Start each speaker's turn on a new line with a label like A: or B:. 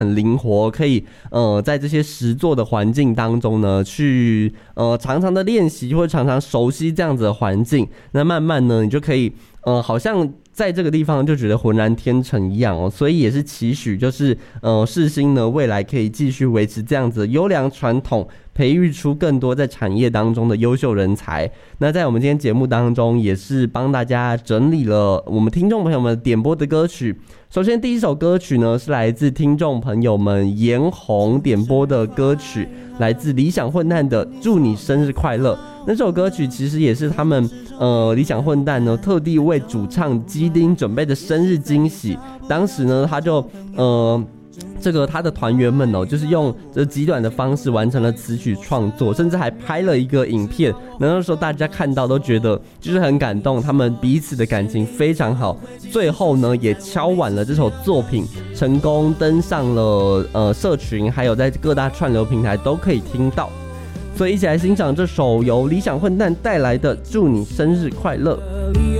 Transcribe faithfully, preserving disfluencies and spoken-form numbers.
A: 很灵活，可以呃在这些实作的环境当中呢，去呃常常的练习或者常常熟悉这样子的环境，那慢慢呢，你就可以呃好像在这个地方就觉得浑然天成一样哦，所以也是期许就是呃世新呢未来可以继续维持这样子的优良传统，培育出更多在产业当中的优秀人才。那在我们今天节目当中，也是帮大家整理了我们听众朋友们点播的歌曲。首先第一首歌曲呢是来自听众朋友们颜红点播的歌曲，来自理想混蛋的祝你生日快乐。那这首歌曲其实也是他们呃理想混蛋呢特地为主唱基丁准备的生日惊喜。当时呢他就呃这个他的团员们哦，就是用这极短的方式完成了词曲创作，甚至还拍了一个影片。那时候大家看到都觉得就是很感动，他们彼此的感情非常好。最后呢，也敲碗了这首作品，成功登上了呃社群，还有在各大串流平台都可以听到。所以一起来欣赏这首由理想混蛋带来的《祝你生日快乐》。